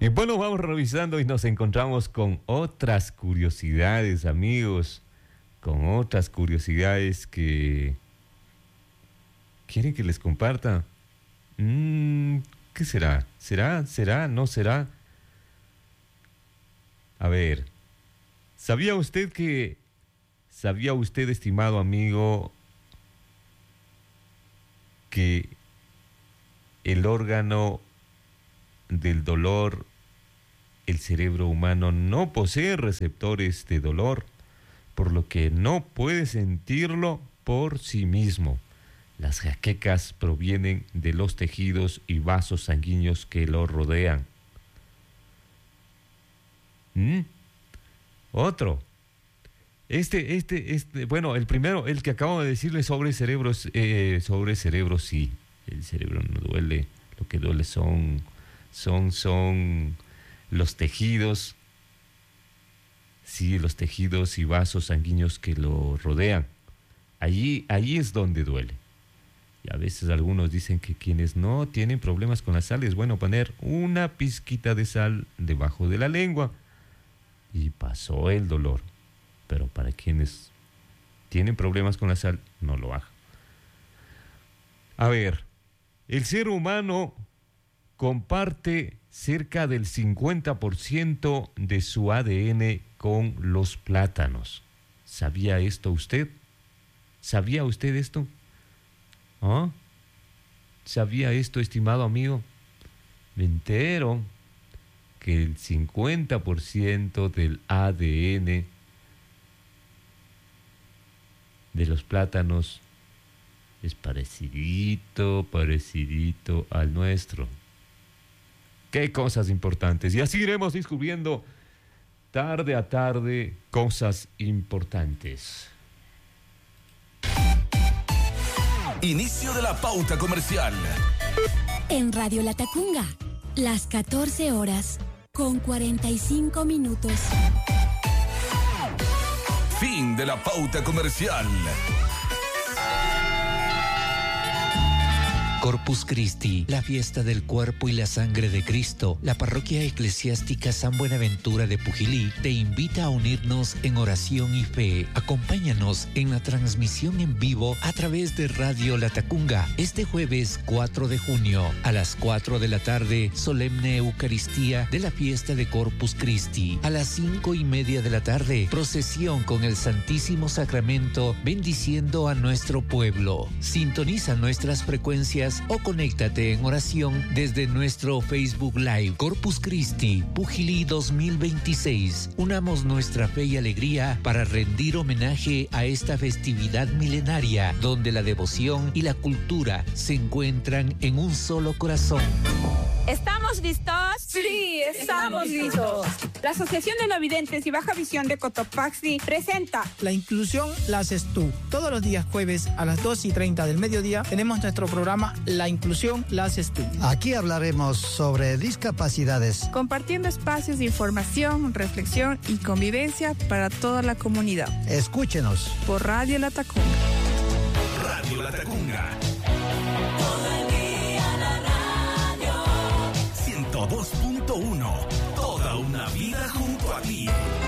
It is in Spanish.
Y bueno, vamos revisando y nos encontramos con otras curiosidades, amigos. Con otras curiosidades que... ¿Quieren que les comparta? ¿Qué será? ¿Será? ¿No será? A ver. ¿Sabía usted, estimado amigo, que el órgano del dolor, el cerebro humano, no posee receptores de dolor, por lo que no puede sentirlo por sí mismo? Las jaquecas provienen de los tejidos y vasos sanguíneos que lo rodean. Otro. Bueno, el primero, el que acabo de decirle sobre cerebro, sí. El cerebro no duele. Lo que duele son los tejidos. Sí, los tejidos y vasos sanguíneos que lo rodean. Allí es donde duele. Y a veces algunos dicen que quienes no tienen problemas con la sal es bueno poner una pizquita de sal debajo de la lengua y pasó el dolor. Pero para quienes tienen problemas con la sal, no lo hagan. A ver, el ser humano comparte cerca del 50% de su ADN con los plátanos. ¿Sabía esto usted? ¿Sabía usted esto? ¿Ah? ¿Sabía esto, estimado amigo? Me entero que el 50% del ADN de los plátanos es parecidito al nuestro. Qué cosas importantes. Y así iremos descubriendo tarde a tarde cosas importantes. Inicio de la pauta comercial. En Radio Latacunga, las 14 horas con 45 minutos. Fin de la pauta comercial. Corpus Christi, la fiesta del cuerpo y la sangre de Cristo, la parroquia eclesiástica San Buenaventura de Pujilí te invita a unirnos en oración y fe. Acompáñanos en la transmisión en vivo a través de Radio Latacunga este jueves 4 de junio a las 4 de la tarde, solemne Eucaristía de la fiesta de Corpus Christi. A las 5:30 de la tarde, procesión con el Santísimo Sacramento bendiciendo a nuestro pueblo. Sintoniza nuestras frecuencias o conéctate en oración desde nuestro Facebook Live. Corpus Christi, Pujilí 2026. Unamos nuestra fe y alegría para rendir homenaje a esta festividad milenaria, donde la devoción y la cultura se encuentran en un solo corazón. ¿Estamos listos? Sí, estamos listos. La Asociación de No Videntes y Baja Visión de Cotopaxi presenta La inclusión la haces tú. Todos los días jueves a las 2:30 del mediodía tenemos nuestro programa La inclusión la haces tú. Aquí hablaremos sobre discapacidades, compartiendo espacios de información, reflexión y convivencia para toda la comunidad. Escúchenos por Radio Latacunga. Radio Latacunga. Todo el día la radio. 102.1. Toda una vida junto a ti.